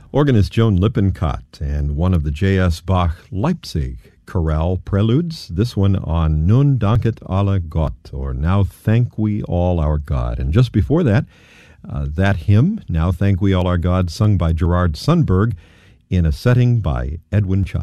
Organist Joan Lippincott and one of the J.S. Bach Leipzig chorale preludes, this one on Nun danket alle Gott, or Now Thank We All Our God. And just before that, that hymn, Now Thank We All Our God, sung by Gerard Sundberg in a setting by Edwin Chuck.